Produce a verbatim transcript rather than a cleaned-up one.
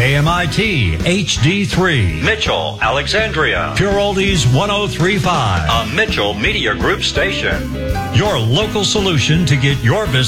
K M I T H D three, Mitchell, Alexandria. Pure Oldies one oh three point five, A Mitchell Media Group station. your local solution to get your business